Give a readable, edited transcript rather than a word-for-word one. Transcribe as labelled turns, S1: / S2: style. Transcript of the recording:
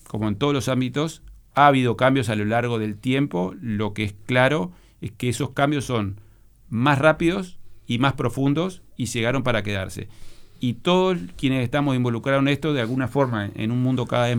S1: como en todos los ámbitos, ha habido cambios a lo largo del tiempo. Lo que es claro es que esos cambios son más rápidos y más profundos y llegaron para quedarse. Y todos quienes estamos involucrados en esto, de alguna forma, en un mundo cada vez